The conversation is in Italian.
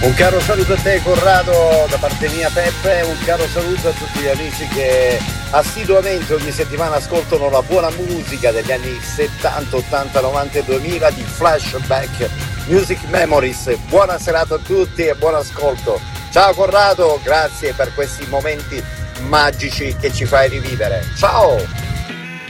Un caro saluto a te Corrado da parte mia Peppe, un caro saluto a tutti gli amici che assiduamente ogni settimana ascoltano la buona musica degli anni 70, 80, 90 e 2000 di Flashback Music Memories. Buona serata a tutti e buon ascolto. Ciao Corrado, grazie per questi momenti magici che ci fai rivivere. Ciao!